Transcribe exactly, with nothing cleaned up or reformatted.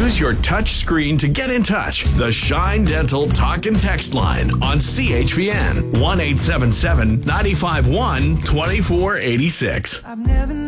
Use your touch screen to get in touch. The Shine Dental Talk and Text line on C H P N one eight seven seven, nine five one, two four eight six. I've never